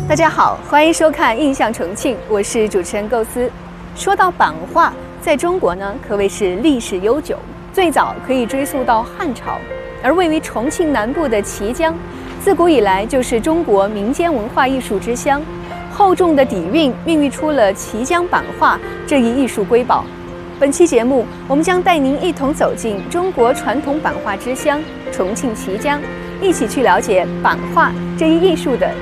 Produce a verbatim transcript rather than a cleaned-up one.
大家好，欢迎收看《印象重庆》，我是主持人构思。说到版画，在中国呢可谓是历史悠久，最早可以追溯到汉朝。而位于重庆南部的綦江，自古以来就是中国民间文化艺术之乡。厚重的底蕴孕育出了綦江版画这一艺术瑰宝。本期节目，我们将带您一同走进中国传统版画之乡重庆綦江，一起去了解版画这一艺术的